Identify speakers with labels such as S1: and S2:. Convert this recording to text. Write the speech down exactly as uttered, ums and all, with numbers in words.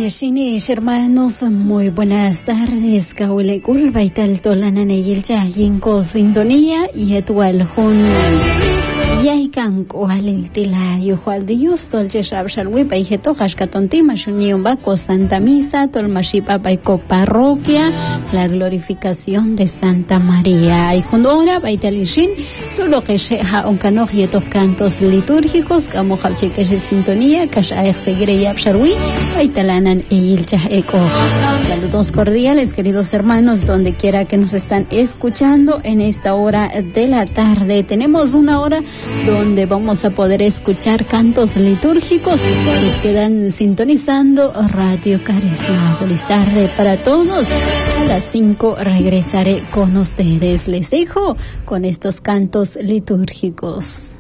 S1: Yashinish, hermanos, muy buenas tardes. Kaule Kulba y tal Tolanane Yilcha, Yinko Sintonía y Etual Hun. Yaikan Kualil Tila, Yuhual Dios, Tolche Shabshalwi, Paijeto, Hashkatontima, Shuniumbaco, Santa Misa, Tolmashipa, Paiko Parroquia, la glorificación de Santa María. Y Hundora, Baitalishin, todo lo que sea un cano y estos cantos litúrgicos, como Halcheque Sintonía, Kashaer Segre y Absharwi, Baitalanan e Ilcha Eko. Saludos cordiales, queridos hermanos, donde quiera que nos están escuchando en esta hora de la tarde. Tenemos una hora donde vamos a poder escuchar cantos litúrgicos que quedan sintonizando Radio Carisma. Feliz tarde para todos. A las cinco regresaré con ustedes. Les dejo con estos cantos litúrgicos.